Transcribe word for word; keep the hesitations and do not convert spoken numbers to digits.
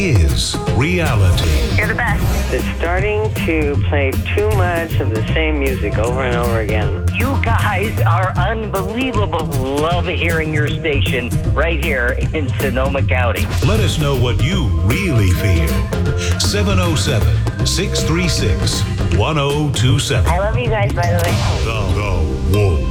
is reality. You're the best. It's starting to play too much of the same music over and over again. You guys are unbelievable. Love hearing your station right here in Sonoma County. Let us know what you really feel. seven oh seven, six three six, one oh two seven. I love you guys, by the way. The, the Wolf.